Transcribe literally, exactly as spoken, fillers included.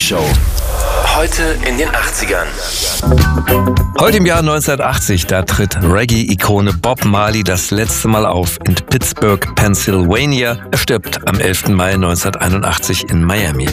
Show. Heute in den achtzigern. Heute im Jahr neunzehnhundertachtzig, da tritt Reggae-Ikone Bob Marley das letzte Mal auf in Pittsburgh, Pennsylvania. Er stirbt am elften Mai neunzehnhunderteinundachtzig in Miami.